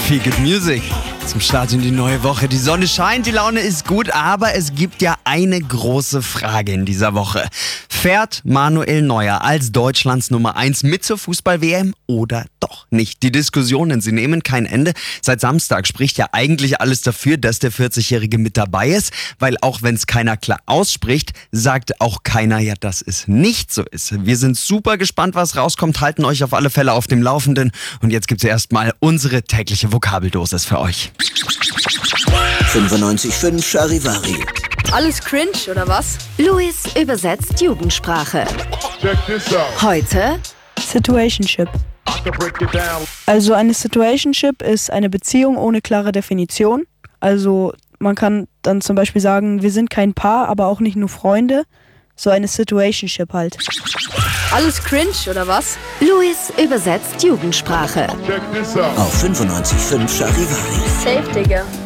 Feel Good Music. Zum Start in die neue Woche. Die Sonne scheint, die Laune ist gut, aber es gibt ja eine große Frage in dieser Woche. Fährt Manuel Neuer als Deutschlands Nummer 1 mit zur Fußball-WM oder doch nicht? Die Diskussionen, sie nehmen kein Ende. Seit Samstag spricht ja eigentlich alles dafür, dass der 40-Jährige mit dabei ist, weil auch wenn es keiner klar ausspricht, sagt auch keiner ja, dass es nicht so ist. Wir sind super gespannt, was rauskommt, halten euch auf alle Fälle auf dem Laufenden und jetzt gibt's erstmal unsere tägliche Vokabeldosis für euch. 95.5 Charivari. Alles cringe, oder was? Luis übersetzt Jugendsprache. Heute Situationship. Also eine Situationship ist eine Beziehung ohne klare Definition. Also man kann dann zum Beispiel sagen, wir sind kein Paar, aber auch nicht nur Freunde. So eine Situationship halt. Alles cringe, oder was? Luis übersetzt Jugendsprache. Auf 95.5 Charivari. Safe, Digga.